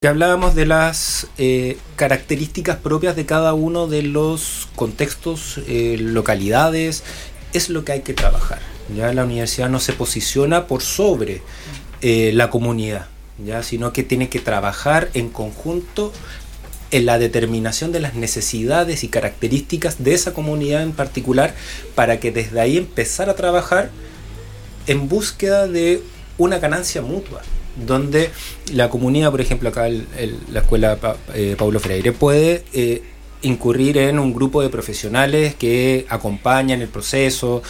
Que hablábamos de las características propias de cada uno de los contextos, localidades, es lo que hay que trabajar. Ya la universidad no se posiciona por sobre la comunidad, ya, sino que tiene que trabajar en conjunto en la determinación de las necesidades y características de esa comunidad en particular, para que desde ahí empezar a trabajar en búsqueda de una ganancia mutua, donde la comunidad, por ejemplo, acá la escuela Paulo Freire puede incurrir en un grupo de profesionales que acompañan el proceso,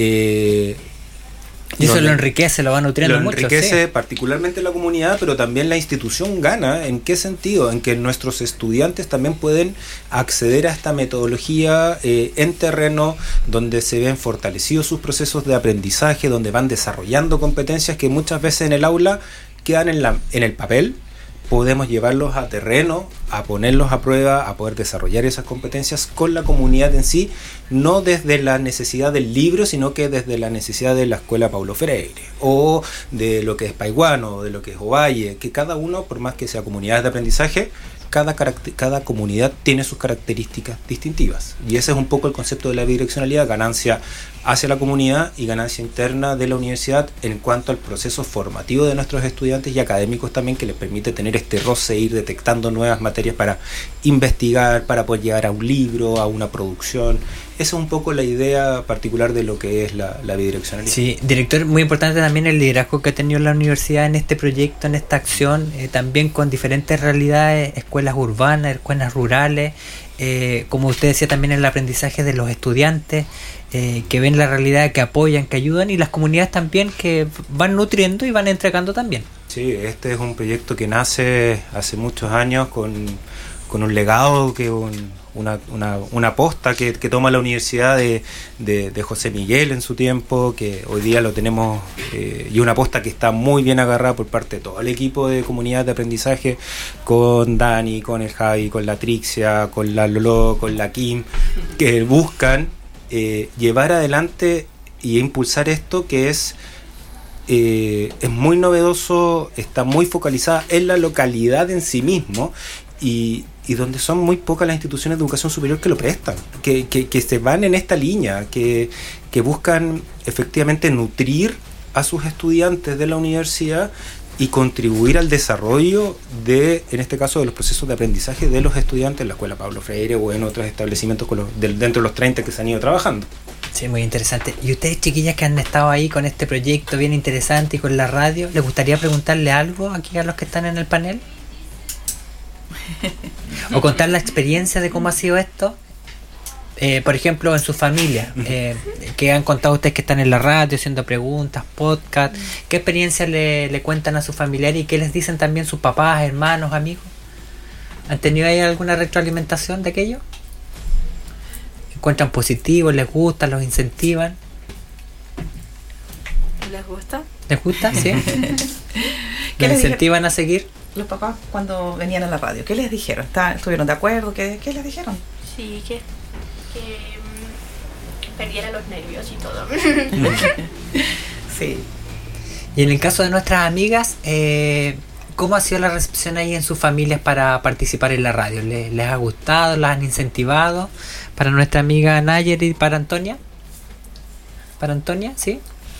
y eso lo enriquece, lo va nutriendo mucho. Lo enriquece, sí, particularmente la comunidad, pero también la institución gana. ¿En qué sentido? En que nuestros estudiantes también pueden acceder a esta metodología en terreno, donde se ven fortalecidos sus procesos de aprendizaje, donde van desarrollando competencias que muchas veces en el aula quedan en el papel. Podemos llevarlos a terreno, a ponerlos a prueba, a poder desarrollar esas competencias con la comunidad en sí, no desde la necesidad del libro, sino que desde la necesidad de la escuela Paulo Freire, o de lo que es Paiguano, o de lo que es Ovalle, que cada uno, por más que sea comunidades de aprendizaje, cada comunidad tiene sus características distintivas. Y ese es un poco el concepto de la bidireccionalidad: ganancia hacia la comunidad y ganancia interna de la universidad en cuanto al proceso formativo de nuestros estudiantes y académicos también, que les permite tener este roce, ir detectando nuevas materias para investigar, para poder llegar a un libro, a una producción. Esa es un poco la idea particular de lo que es la bidireccionalidad. Sí, director, muy importante también el liderazgo que ha tenido la universidad en este proyecto, en esta acción, también con diferentes realidades, escuelas urbanas, escuelas rurales, como usted decía, también el aprendizaje de los estudiantes, que ven la realidad, que apoyan, que ayudan, y las comunidades también que van nutriendo y van entregando también. Sí, este es un proyecto que nace hace muchos años con un legado, que una posta que toma la universidad de José Miguel en su tiempo, que hoy día lo tenemos, y una posta que está muy bien agarrada por parte de todo el equipo de comunidad de aprendizaje, con Dani, con el Javi, con la Trixia, con la Lolo, con la Kim, que buscan llevar adelante y impulsar esto que es muy novedoso, está muy focalizada en la localidad en sí mismo, y donde son muy pocas las instituciones de educación superior que lo prestan, que se van en esta línea, que buscan efectivamente nutrir a sus estudiantes de la universidad y contribuir al desarrollo en este caso, de los procesos de aprendizaje de los estudiantes en la escuela Paulo Freire o en otros establecimientos dentro de los 30 que se han ido trabajando. Sí, muy interesante. Y ustedes, chiquillas, que han estado ahí con este proyecto bien interesante y con la radio, ¿les gustaría preguntarle algo aquí a los que están en el panel? O contar la experiencia de cómo ha sido esto, por ejemplo, en su familia, que han contado ustedes que están en la radio haciendo preguntas, podcast, ¿qué experiencia le cuentan a sus familiares y qué les dicen también sus papás, hermanos, amigos? ¿Han tenido ahí alguna retroalimentación de aquello? ¿Encuentran positivos, les gusta, los incentivan? ¿Les gusta? ¿Les gusta? Sí. ¿Los incentivan a seguir? Los papás, cuando venían a la radio, ¿qué les dijeron? ¿Estuvieron de acuerdo? ¿Qué les dijeron? Sí, que perdiera los nervios y todo. Sí. Y en el caso de nuestras amigas, ¿cómo ha sido la recepción ahí en sus familias para participar en la radio? ¿Les ha gustado? ¿Las han incentivado? Para nuestra amiga Nayer y para Antonia. ¿Para Antonia? ¿Sí?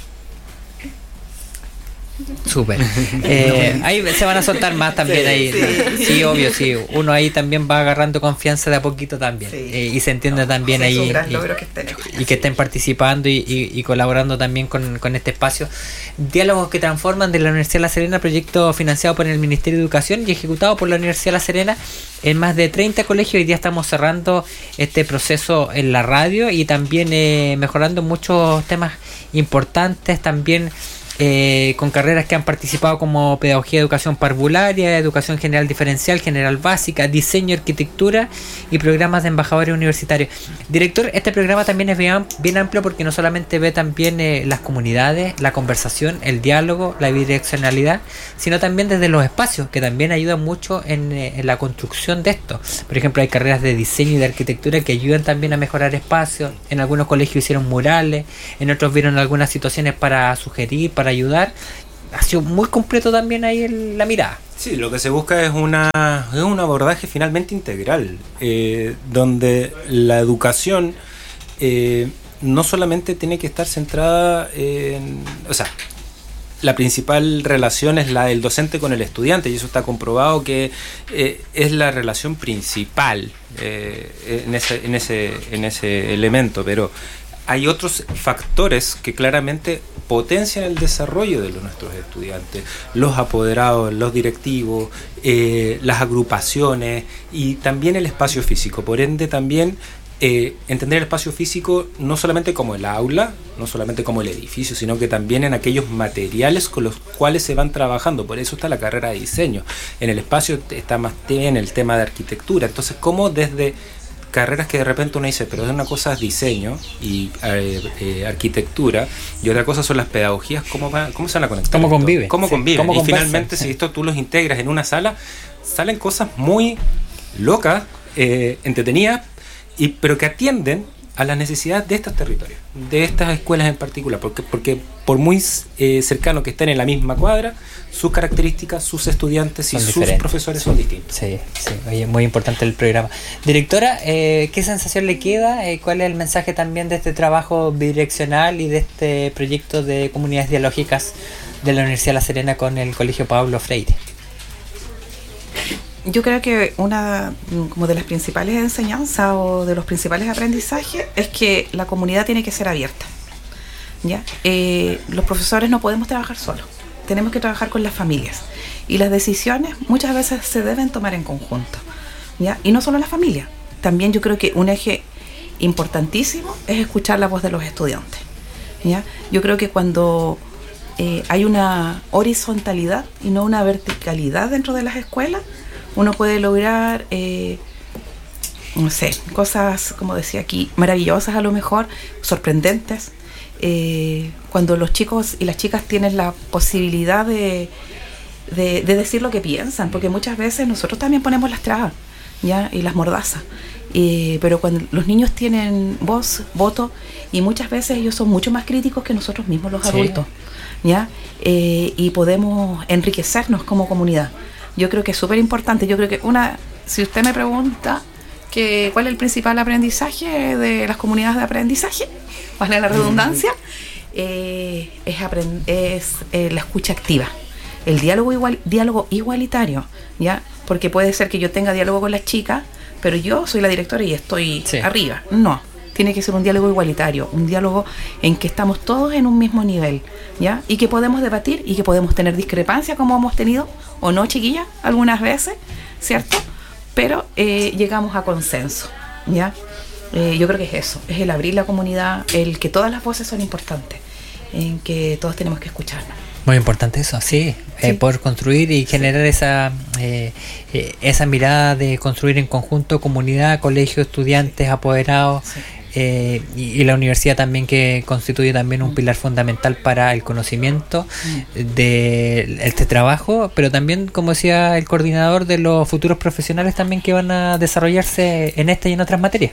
Súper. Ahí se van a soltar más también, sí, ahí. Sí, obvio, sí. Uno ahí también va agarrando confianza de a poquito también. Sí. Y se entiende también ahí. Es un gran logro que tenemos. Y que estén participando y colaborando también con este espacio. Diálogos que transforman, de la Universidad de La Serena, proyecto financiado por el Ministerio de Educación y ejecutado por la Universidad de La Serena en más de 30 colegios. Hoy día estamos cerrando este proceso en la radio y también mejorando muchos temas importantes también. Con carreras que han participado como Pedagogía de Educación Parvularia, Educación General Diferencial, General Básica, Diseño, Arquitectura y programas de embajadores universitarios. Director, este programa también es bien amplio porque no solamente ve también las comunidades, la conversación, el diálogo, la bidireccionalidad, sino también desde los espacios, que también ayudan mucho en la construcción de esto. Por ejemplo, hay carreras de diseño y de arquitectura que ayudan también a mejorar espacios. En algunos colegios hicieron murales, en otros vieron algunas situaciones para sugerir, para ayudar. ha sido muy completo también ahí la mirada. Sí, lo que se busca es un abordaje finalmente integral, donde la educación no solamente tiene que estar centrada en... O sea, la principal relación es la del docente con el estudiante, y eso está comprobado que es la relación principal en ese elemento, pero hay otros factores que claramente potencian el desarrollo de nuestros estudiantes, los apoderados, los directivos, las agrupaciones y también el espacio físico. Por ende, también entender el espacio físico no solamente como el aula, no solamente como el edificio, sino que también en aquellos materiales con los cuales se van trabajando. Por eso está la carrera de diseño. En el espacio está más en el tema de arquitectura. Entonces, ¿cómo desde carreras que de repente uno dice, pero es una cosa es diseño y arquitectura, y otra cosa son las pedagogías, ¿cómo se van a conectar? ¿Cómo conviven? ¿Cómo conviven? ¿Cómo y conversan? Finalmente, si esto tú los integras en una sala, salen cosas muy locas, entretenidas, pero que atienden a las necesidades de estos territorios, de estas escuelas en particular, porque por muy cercano que estén en la misma cuadra, sus características, sus estudiantes y sus profesores son distintos. Sí, oye, muy importante el programa. Directora, ¿qué sensación le queda? ¿Cuál es el mensaje también de este trabajo bidireccional y de este proyecto de comunidades dialógicas de la Universidad de La Serena con el Colegio Pablo Freire? Yo creo que una como de las principales enseñanzas o de los principales aprendizajes es que la comunidad tiene que ser abierta, ¿ya? Los profesores no podemos trabajar solos, tenemos que trabajar con las familias, y las decisiones muchas veces se deben tomar en conjunto, ¿ya? Y no solo la familia, también yo creo que un eje importantísimo es escuchar la voz de los estudiantes, ¿ya? Yo creo que cuando hay una horizontalidad y no una verticalidad dentro de las escuelas, uno puede lograr, no sé, cosas, como decía aquí, maravillosas a lo mejor, sorprendentes, cuando los chicos y las chicas tienen la posibilidad de decir lo que piensan, porque muchas veces nosotros también ponemos las trabas, ¿ya? Y las mordazas, pero cuando los niños tienen voz, voto, y muchas veces ellos son mucho más críticos que nosotros mismos los adultos, ¿ya? Y podemos enriquecernos como comunidad. Yo creo que es súper importante. Yo creo que si usted me pregunta cuál es el principal aprendizaje de las comunidades de aprendizaje, vale la redundancia, es la escucha activa, el diálogo igualitario, ¿ya? Porque puede ser que yo tenga diálogo con las chicas, pero yo soy la directora y estoy arriba. No, tiene que ser un diálogo igualitario, un diálogo en que estamos todos en un mismo nivel, ¿ya? Y que podemos debatir y que podemos tener discrepancias, como hemos tenido, o no, chiquillas, algunas veces, ¿cierto? Pero llegamos a consenso, ¿ya? Yo creo que es eso, es el abrir la comunidad, el que todas las voces son importantes, en que todos tenemos que escucharnos. Muy importante eso, sí. Poder construir y generar esa mirada de construir en conjunto comunidad, colegio, estudiantes, apoderados, y la universidad también, que constituye también un pilar fundamental para el conocimiento de este trabajo, pero también, como decía el coordinador, de los futuros profesionales también que van a desarrollarse en esta y en otras materias.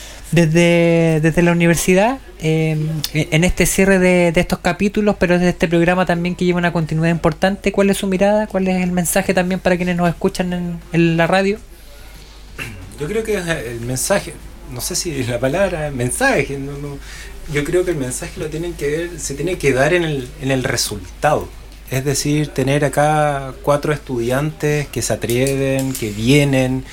Desde la universidad, en este cierre de estos capítulos, pero desde este programa también que lleva una continuidad importante, ¿cuál es su mirada? ¿Cuál es el mensaje también para quienes nos escuchan en la radio? Yo creo que el mensaje, no sé si la palabra mensaje, yo creo que el mensaje se tiene que dar en el resultado. Es decir, tener acá 4 estudiantes que se atreven, que vienen,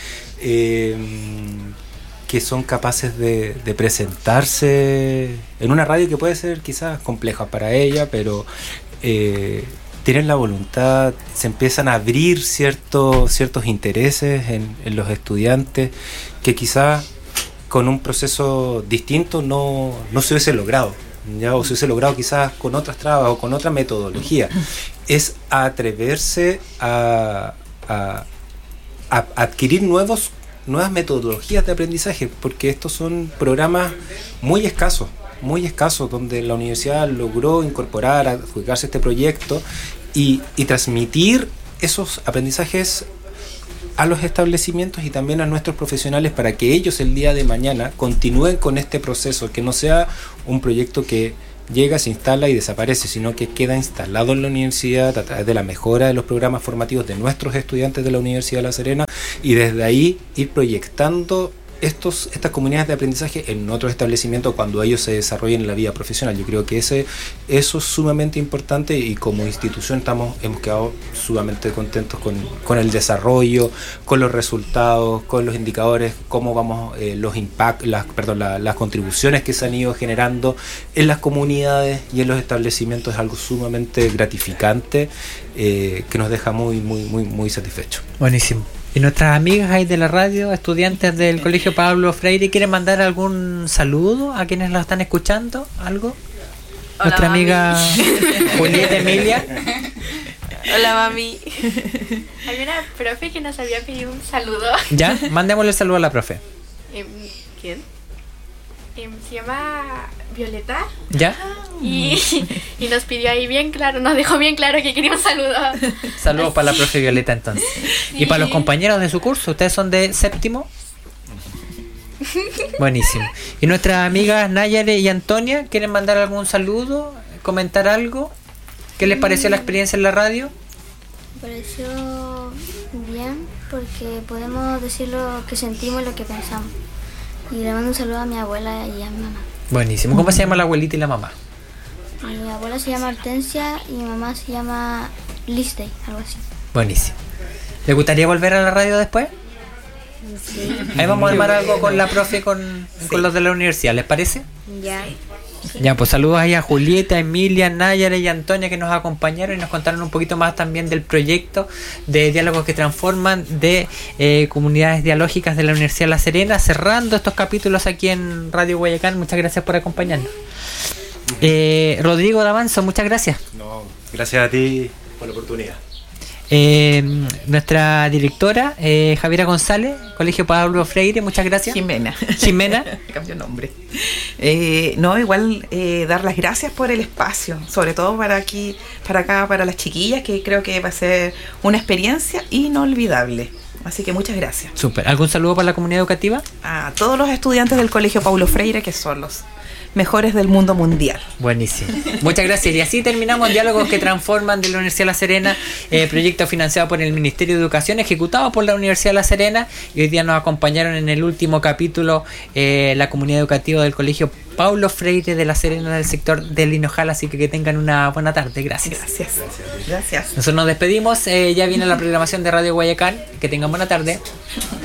que son capaces de presentarse en una radio que puede ser quizás compleja para ella, pero tienen la voluntad, se empiezan a abrir ciertos intereses en los estudiantes que quizás con un proceso distinto no se hubiese logrado, ¿ya? O se hubiese logrado quizás con otras trabas o con otra metodología. Es atreverse a adquirir nuevas metodologías de aprendizaje, porque estos son programas muy escasos, donde la universidad logró incorporar, adjudicarse este proyecto y transmitir esos aprendizajes a los establecimientos y también a nuestros profesionales, para que ellos el día de mañana continúen con este proceso, que no sea un proyecto que llega, se instala y desaparece, sino que queda instalado en la universidad a través de la mejora de los programas formativos de nuestros estudiantes de la Universidad de La Serena, y desde ahí ir proyectando estas comunidades de aprendizaje en otros establecimientos cuando ellos se desarrollen en la vida profesional. Yo creo que eso es sumamente importante, y como institución hemos quedado sumamente contentos con el desarrollo, con los resultados, con los indicadores, cómo vamos, los impactos, las contribuciones que se han ido generando en las comunidades y en los establecimientos. Es algo sumamente gratificante, que nos deja muy, muy, muy, muy satisfechos. Buenísimo. Y nuestras amigas ahí de la radio, estudiantes del Colegio Pablo Freire, ¿quieren mandar algún saludo a quienes la están escuchando? ¿Algo? Hola, nuestra mami. amiga Julieta Emilia. Hola, mami. Había una profe que nos había pedido un saludo. Ya, mandémosle saludo a la profe. ¿Quién? Se llama Violeta. ¿Ya? Y nos pidió ahí bien claro, nos dejó bien claro que quería un saludo. Saludos para la profe Violeta entonces. Y para los compañeros de su curso, ¿ustedes son de séptimo? Buenísimo. ¿Y nuestras amigas Nayare y Antonia quieren mandar algún saludo? ¿Comentar algo? ¿Qué les pareció la experiencia en la radio? Me pareció bien porque podemos decir lo que sentimos y lo que pensamos. Y le mando un saludo a mi abuela y a mi mamá. Buenísimo. ¿Cómo se llama la abuelita y la mamá? Mi abuela se llama Hortensia y mi mamá se llama Lisday, algo así. Buenísimo. ¿Le gustaría volver a la radio después? Sí. Ahí vamos a armar algo con la profe, con los de la universidad, ¿les parece? Ya. Ya, pues saludos ahí a Julieta, Emilia, Nayare y Antonia, que nos acompañaron y nos contaron un poquito más también del proyecto de Diálogos que Transforman de comunidades dialógicas de la Universidad de La Serena, cerrando estos capítulos aquí en Radio Guayacán. Muchas gracias por acompañarnos. Rodrigo Davanzo, muchas gracias. No, gracias a ti por la oportunidad. Nuestra directora Javiera González, Colegio Pablo Freire, muchas gracias. Jimena. Cambió nombre. Igual dar las gracias por el espacio, sobre todo para acá, para las chiquillas, que creo que va a ser una experiencia inolvidable. Así que muchas gracias. Súper. ¿Algún saludo para la comunidad educativa? A todos los estudiantes del Colegio Paulo Freire, que son los mejores del mundo mundial. Buenísimo. Muchas gracias. Y así terminamos Diálogos que Transforman de la Universidad de La Serena, proyecto financiado por el Ministerio de Educación, ejecutado por la Universidad de La Serena, y hoy día nos acompañaron en el último capítulo la comunidad educativa del Colegio Paulo Freire de La Serena, del sector del Hinojal. Así que tengan una buena tarde. Gracias. Gracias. Nosotros nos despedimos. Ya viene la programación de Radio Guayacán. Que tengan buena tarde.